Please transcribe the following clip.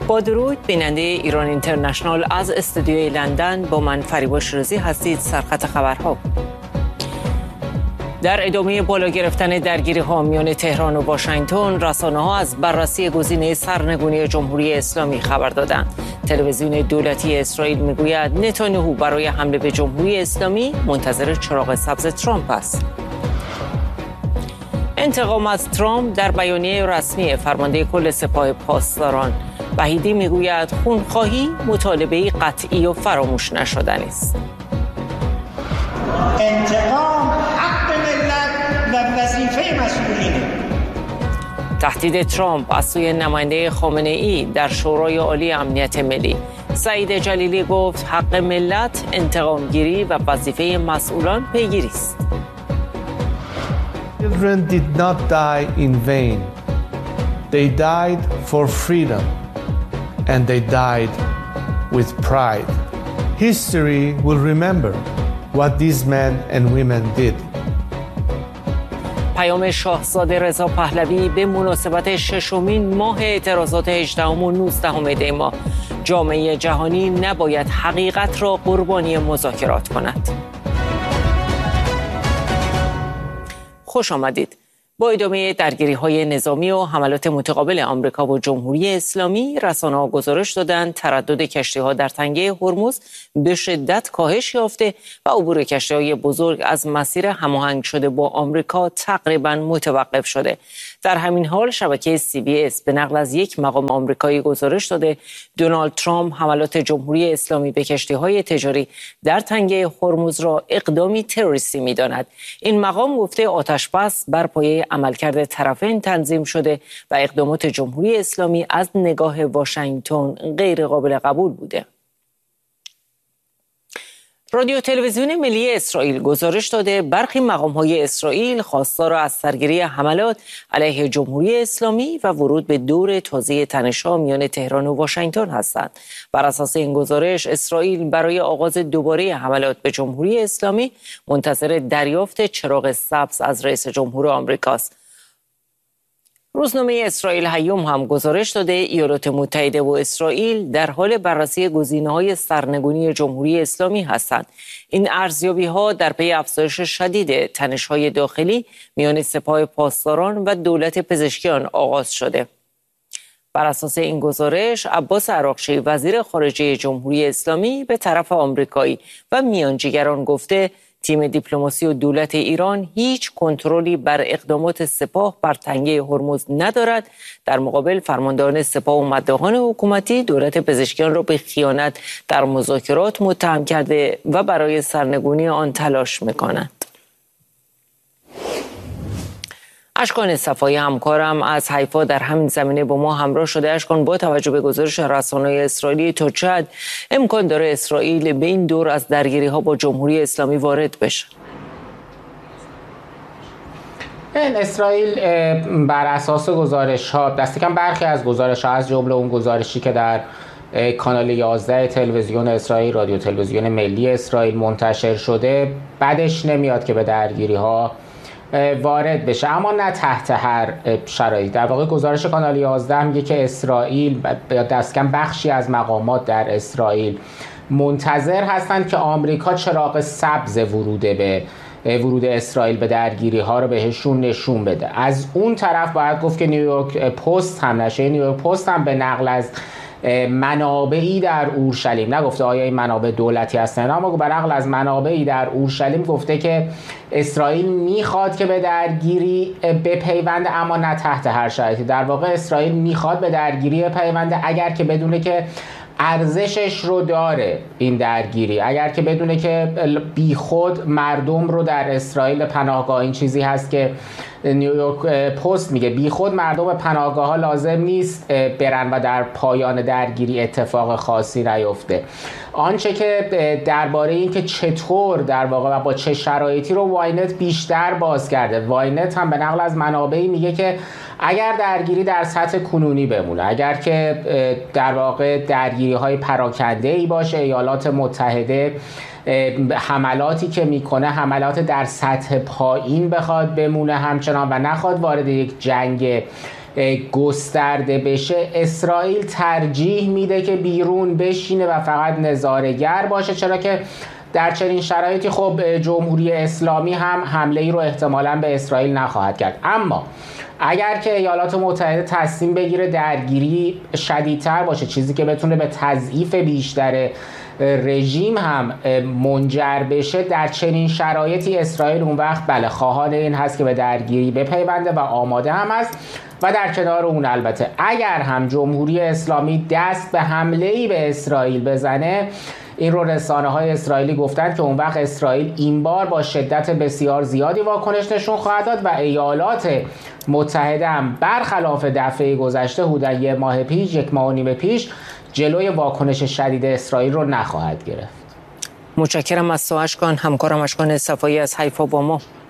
با درود بیننده ایران اینترنشنال از استودیوی لندن با من فریبا شیرازی هستید. سرخط خبرها. در ادامه بالا گرفتن درگیری‌ها میان تهران و واشنگتن، رسانه‌ها از بررسی گزینه سرنگونی جمهوری اسلامی خبر دادند. تلویزیون دولتی اسرائیل میگوید نتانیاهو برای حمله به جمهوری اسلامی منتظر چراغ سبز ترامپ است. انتقام از ترامپ در بیانیه رسمی فرمانده کل سپاه پاسداران. وحیدی میگوید خونخواهی مطالبه‌ای قطعی و فراموش نشدنی است. انتقام حق ملت و وظیفه مسئولینه. تهدید ترامپ از سوی نماینده خامنه‌ای در شورای عالی امنیت ملی. سعید جلیلی گفت حق ملت انتقام گیری و وظیفه مسئولان پیگیری است. Children did not die in vain. They died for freedom and they died with pride. History will remember what these men and women did. پیام شاهزاده رضا پهلوی به مناسبت ششمین ماه اعتراضات 18 و 19 دی ماه. جامعه جهانی نباید حقیقت را قربانی مذاکرات کند. خوش آمدید. با ادامه درگیری‌های نظامی و حملات متقابل آمریکا و جمهوری اسلامی، رسانه‌ها گزارش دادند تردد کشتی‌ها در تنگه هرمز به شدت کاهش یافته و عبور کشتی‌های بزرگ از مسیر هماهنگ شده با آمریکا تقریباً متوقف شده. در همین حال شبکه CBS به نقل از یک مقام آمریکایی گزارش داده دونالد ترامپ حملات جمهوری اسلامی به کشتی‌های تجاری در تنگه هرمز را اقدامی تروریستی می‌داند. این مقام گفته آتش‌بس بر پایه عملکرد طرفین تنظیم شده و اقدامات جمهوری اسلامی از نگاه واشنگتن غیر قابل قبول بوده. رادیو تلویزیون ملی اسرائیل گزارش داده برخی مقام‌های اسرائیل خواستار از سرگیری حملات علیه جمهوری اسلامی و ورود به دور تازه تنش‌ها میان تهران و واشنگتن هستند. بر اساس این گزارش اسرائیل برای آغاز دوباره حملات به جمهوری اسلامی منتظر دریافت چراغ سبز از رئیس جمهور آمریکاست. روزنامه اسرائیل هیوم هم گزارش داده ایالات متحده و اسرائیل در حال بررسی گزینه‌های سرنگونی جمهوری اسلامی هستند. این ارزیابی‌ها در پی افزایش شدید تنش‌های داخلی میان سپاه پاسداران و دولت پزشکیان آغاز شده. بر اساس این گزارش عباس عراقچی وزیر خارجه جمهوری اسلامی به طرف آمریکایی و میانجیگران گفته تیم دیپلماسی و دولت ایران هیچ کنترلی بر اقدامات سپاه بر تنگه هرمز ندارد. در مقابل فرماندهان سپاه و مداحان حکومتی دولت پزشکیان را به خیانت در مذاکرات متهم کرده و برای سرنگونی آن تلاش می‌کنند. اشکان صفایی همکارم از حیفا در همین زمینه با ما همراه شده. اشکان، با توجه به گزارش رسانه‌های اسرائیلی تا چه حد امکان داره اسرائیل به این دور از درگیری‌ها با جمهوری اسلامی وارد بشه؟ اسرائیل بر اساس گزارش‌ها دست کم برخی از گزارش‌ها از جمله اون گزارشی که در کانال 11 تلویزیون اسرائیل رادیو تلویزیون ملی اسرائیل منتشر شده بعدش نمیاد که به درگیری‌ها وارد بشه، اما نه تحت هر شرایطی. در واقع گزارش کانال 11 میگه که اسرائیل دست کم بخشی از مقامات در اسرائیل منتظر هستند که آمریکا چراغ سبز ورود اسرائیل به درگیری ها رو بهشون نشون بده. از اون طرف باید گفت که نیویورک پست هم نشه نیویورک پست هم به نقل از منابعی در اورشلیم، نگفته آیا این منابع دولتی هستن، اما به نقل از منابعی در اورشلیم گفته که اسرائیل میخواد که به درگیری بپیونده اما نه تحت هر شرایطی. در واقع اسرائیل میخواد به درگیری بپیونده اگر که بدونه که ارزشش رو داره این درگیری، اگر که بدونه که بیخود مردم رو در اسرائیل پناهگاه، این چیزی هست که نیویورک پست میگه بیخود مردم پناهگاه ها لازم نیست برن و در پایان درگیری اتفاق خاصی نیفته. آنچه که درباره این که چطور در واقع و با چه شرایطی رو واینت بیشتر باز کرده. واینت هم به نقل از منابعی میگه که اگر درگیری در سطح کنونی بمونه، اگر که در واقع درگیری های پراکنده ای باشه، ایالات متحده حملاتی که میکنه حملات در سطح پایین بخواد بمونه همچنان و نخواد وارد یک جنگ گسترده بشه، اسرائیل ترجیح میده که بیرون بشینه و فقط نظاره‌گر باشه، چرا که در چنین شرایطی خب جمهوری اسلامی هم حمله ای رو احتمالاً به اسرائیل نخواهد کرد. اما اگر که ایالات متحده تصمیم بگیره درگیری شدیدتر باشه، چیزی که بتونه به تضعیف بیشتر رژیم هم منجر بشه، در چنین شرایطی اسرائیل اون وقت بله خواهان این هست که به درگیری بپیونده و آماده هم است. و در کنار اون البته اگر هم جمهوری اسلامی دست به حمله‌ای به اسرائیل بزنه، این رو رسانه‌های اسرائیلی گفتن که اون وقت اسرائیل این بار با شدت بسیار زیادی واکنش نشون خواهد داد و ایالات متحده هم برخلاف دفعه گذشته حدود یک ماه و نیم پیش جلوی واکنش شدید اسرائیل رو نخواهد گرفت. متشکرم از تو اشکان، همکارم اشکان صفایی از حیفا با ما.